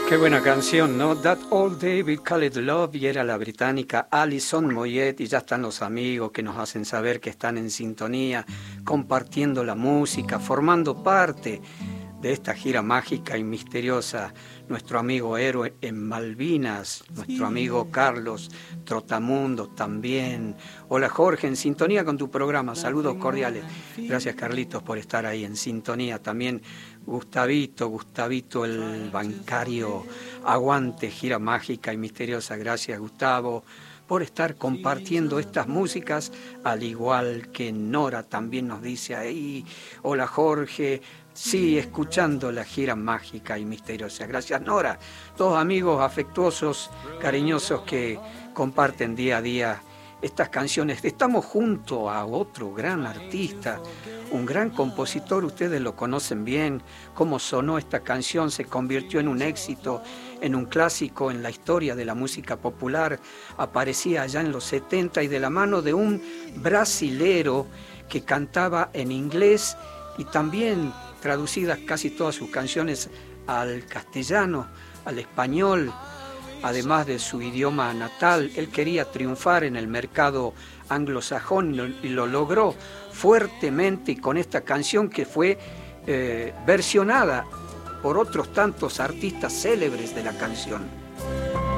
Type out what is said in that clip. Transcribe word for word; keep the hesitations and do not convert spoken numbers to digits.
Qué buena canción, ¿no? That Old David Called Love, y era la británica Alison Moyet, y ya están los amigos que nos hacen saber que están en sintonía, compartiendo la música, formando parte de esta gira mágica y misteriosa. Nuestro amigo Héroe en Malvinas, nuestro amigo Carlos Trotamundo también. Hola Jorge, en sintonía con tu programa, saludos cordiales. Gracias Carlitos por estar ahí en sintonía. También Gustavito, Gustavito el bancario, aguante, gira mágica y misteriosa. Gracias Gustavo por estar compartiendo estas músicas, al igual que Nora también nos dice ahí. Hola Jorge, sí, escuchando la gira mágica y misteriosa. Gracias Nora, todos amigos afectuosos, cariñosos que comparten día a día estas canciones. Estamos junto a otro gran artista, un gran compositor, ustedes lo conocen bien, cómo sonó esta canción, se convirtió en un éxito, en un clásico en la historia de la música popular, aparecía allá en los setenta y de la mano de un brasilero que cantaba en inglés y también traducidas casi todas sus canciones al castellano, al español, además de su idioma natal. Él quería triunfar en el mercado anglosajón y lo logró fuertemente, y con esta canción que fue eh, versionada por otros tantos artistas célebres de la canción.